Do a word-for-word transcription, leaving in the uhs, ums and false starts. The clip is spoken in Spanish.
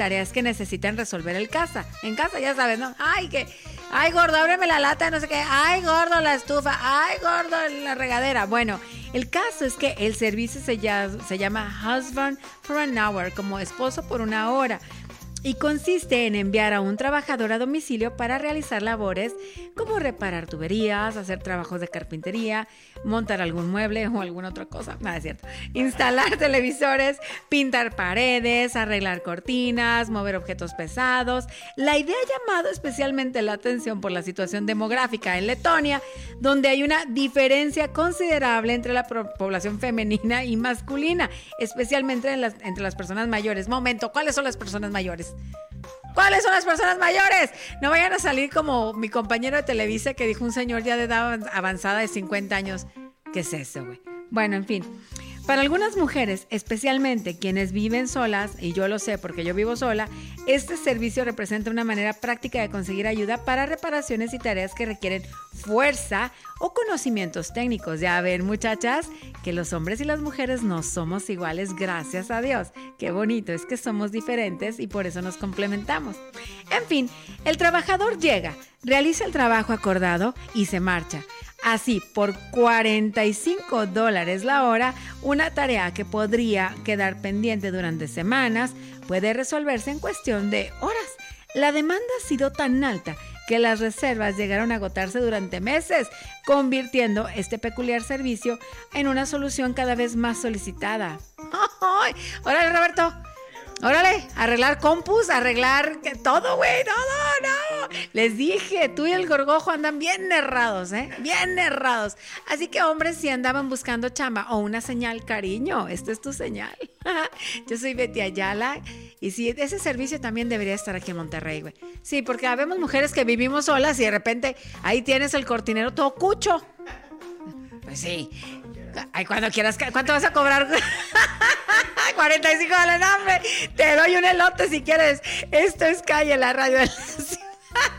tareas que necesitan resolver el casa. En casa, ya sabes, ¿no? Ay, que, ay, gordo, ábreme la lata, no sé qué. Ay, gordo, la estufa. Ay, gordo, la regadera. Bueno, el caso es que el servicio se llama, se llama Husband for an Hour, como esposo por una hora. Y consiste en enviar a un trabajador a domicilio para realizar labores como reparar tuberías, hacer trabajos de carpintería, montar algún mueble o alguna otra cosa, nada es cierto, instalar televisores, pintar paredes, arreglar cortinas, mover objetos pesados. La idea ha llamado especialmente la atención por la situación demográfica en Letonia, donde hay una diferencia considerable entre la población femenina y masculina, especialmente en las, entre las personas mayores. Momento, ¿cuáles son las personas mayores? ¿Cuáles son las personas mayores? No vayan a salir como mi compañero de Televisa que dijo un señor ya de edad avanzada de cincuenta años. ¿Qué es eso, güey? Bueno, en fin. Para algunas mujeres, especialmente quienes viven solas, y yo lo sé porque yo vivo sola, este servicio representa una manera práctica de conseguir ayuda para reparaciones y tareas que requieren fuerza o conocimientos técnicos. Ya ven, muchachas, que los hombres y las mujeres no somos iguales, gracias a Dios. Qué bonito, es que somos diferentes y por eso nos complementamos. En fin, el trabajador llega, realiza el trabajo acordado y se marcha. Así, por cuarenta y cinco dólares la hora, una tarea que podría quedar pendiente durante semanas puede resolverse en cuestión de horas. La demanda ha sido tan alta que las reservas llegaron a agotarse durante meses, convirtiendo este peculiar servicio en una solución cada vez más solicitada. ¡Ay! ¡Órale, Roberto! Órale, arreglar compus, arreglar todo, güey, todo, no. Les dije, tú y el gorgojo andan bien errados, ¿eh? Bien errados. Así que, hombres, si andaban buscando chamba o una señal, cariño, esta es tu señal. Yo soy Betty Ayala y sí, ese servicio también debería estar aquí en Monterrey, güey. Sí, porque habemos mujeres que vivimos solas y de repente ahí tienes el cortinero todo cucho. Pues sí. Ay, cuando quieras, ¿cuánto vas a cobrar? cuarenta y cinco dólares, hombre. Te doy un elote si quieres. Esto es Calle, la radio de las